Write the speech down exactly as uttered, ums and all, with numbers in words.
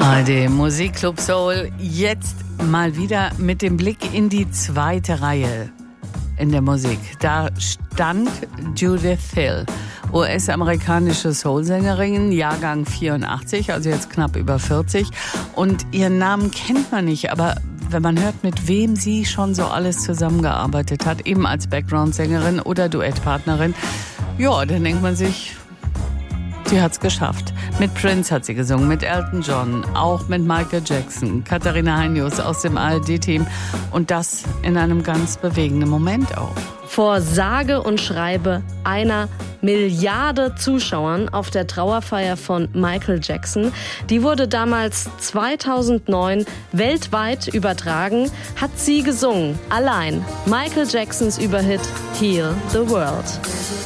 A R D Musikclub Soul, jetzt mal wieder mit dem Blick in die zweite Reihe in der Musik. Da stand Judith Hill, U S-amerikanische Soul-Sängerin, Jahrgang vierundachtzig, also jetzt knapp über vierzig. Und ihren Namen kennt man nicht, aber wenn man hört, mit wem sie schon so alles zusammengearbeitet hat, eben als Background-Sängerin oder Duettpartnerin, ja, dann denkt man sich, sie hat's geschafft. Mit Prince hat sie gesungen, mit Elton John, auch mit Michael Jackson, Katharina Heinius aus dem A R D-Team und das in einem ganz bewegenden Moment auch. Vor sage und schreibe einer Milliarde Zuschauern auf der Trauerfeier von Michael Jackson. Die wurde damals zweitausendneun weltweit übertragen, hat sie gesungen, allein Michael Jacksons Überhit Heal the World.